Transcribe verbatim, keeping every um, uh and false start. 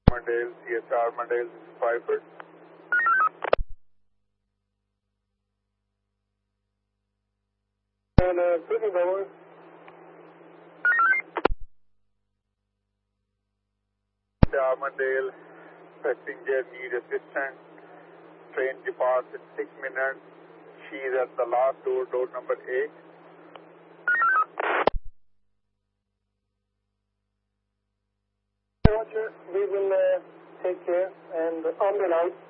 Armadale, C S R Armadale, five foot. And uh, City Bower. Armadale, passenger need assistance. Train departs in six minutes. She is at the last door, door number eight. Roger, we will uh, take care and on the line.